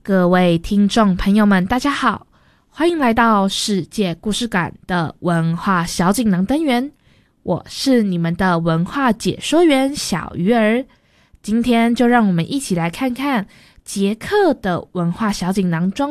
各位听众朋友们大家好，欢迎来到世界故事馆的文化小锦囊单元，我是你们的文化解说员小鱼儿。今天就让我们一起来看看捷克的文化小锦囊中